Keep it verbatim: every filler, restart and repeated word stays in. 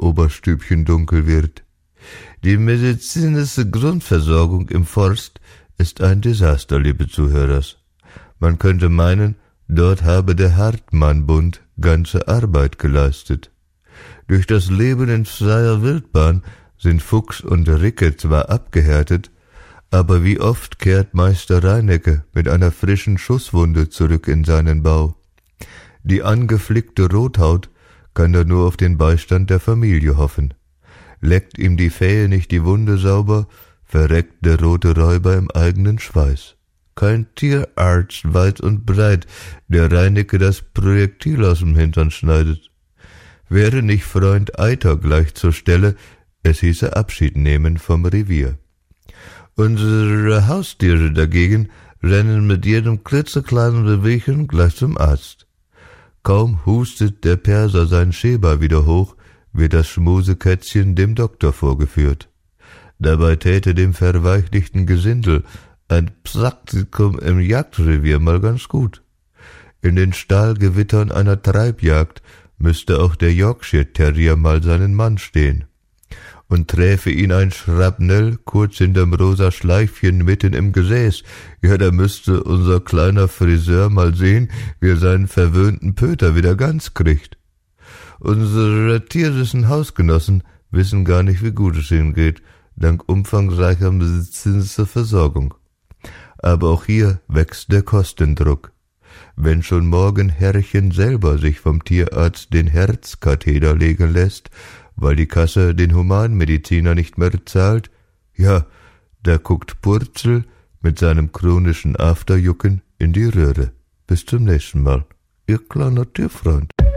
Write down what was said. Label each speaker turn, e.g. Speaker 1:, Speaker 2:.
Speaker 1: Oberstübchen dunkel wird. Die medizinische Grundversorgung im Forst ist ein Desaster, liebe Zuhörers. Man könnte meinen, dort habe der Hartmann-Bund ganze Arbeit geleistet. Durch das Leben in freier Wildbahn sind Fuchs und Ricke zwar abgehärtet, aber wie oft kehrt Meister Reinecke mit einer frischen Schusswunde zurück in seinen Bau. Die angeflickte Rothaut kann er nur auf den Beistand der Familie hoffen. Leckt ihm die Fähe nicht die Wunde sauber, verreckt der rote Räuber im eigenen Schweiß. Kein Tierarzt weit und breit, der Reinecke das Projektil aus dem Hintern schneidet. Wäre nicht Freund Eiter gleich zur Stelle, es hieße Abschied nehmen vom Revier. Unsere Haustiere dagegen rennen mit jedem klitzekleinen Bewegchen gleich zum Arzt. Kaum hustet der Perser sein Schäber wieder hoch, wird das Schmusekätzchen dem Doktor vorgeführt. Dabei täte dem verweichlichten Gesindel ein Praktikum im Jagdrevier mal ganz gut. In den Stahlgewittern einer Treibjagd müsste auch der Yorkshire Terrier mal seinen Mann stehen. Und träfe ihn ein Schrapnell kurz hinterm rosa Schleifchen mitten im Gesäß, ja, da müsste unser kleiner Friseur mal sehen, wie er seinen verwöhnten Pöter wieder ganz kriegt. Unsere tierischen Hausgenossen wissen gar nicht, wie gut es ihnen geht, dank umfangreicher medizinischer Versorgung. Aber auch hier wächst der Kostendruck. Wenn schon morgen Herrchen selber sich vom Tierarzt den Herzkatheter legen lässt, weil die Kasse den Humanmediziner nicht mehr zahlt, ja, da guckt Purzel mit seinem chronischen Afterjucken in die Röhre. Bis zum nächsten Mal, Ihr kleiner Tierfreund.